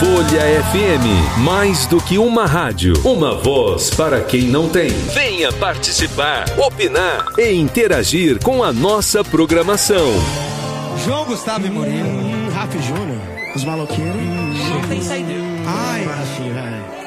Folha FM, mais do que uma rádio, uma voz para quem não tem. Venha participar, opinar e interagir com a nossa programação. João Gustavo e Murilo, Rafa Júnior, os maloqueiros. Não tem saída. Ai, assim, velho.